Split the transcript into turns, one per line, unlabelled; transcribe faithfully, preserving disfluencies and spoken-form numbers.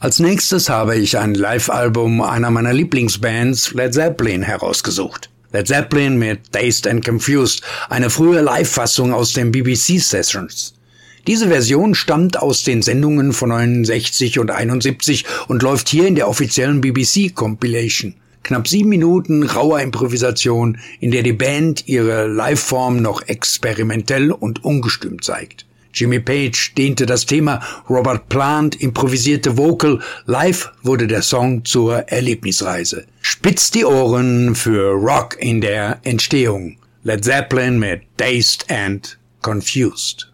Als nächstes habe ich ein Live-Album einer meiner Lieblingsbands, Led Zeppelin, herausgesucht. Led Zeppelin mit Dazed and Confused, eine frühe Live-Fassung aus den B B C-Sessions. Diese Version stammt aus den Sendungen von neunundsechzig und einundsiebzig und läuft hier in der offiziellen B B C-Compilation. Knapp sieben Minuten rauer Improvisation, in der die Band ihre Liveform noch experimentell und ungestüm zeigt. Jimmy Page dehnte das Thema, Robert Plant improvisierte Vocal, live wurde der Song zur Erlebnisreise. Spitzt die Ohren für Rock in der Entstehung. Led Zeppelin mit Dazed and Confused.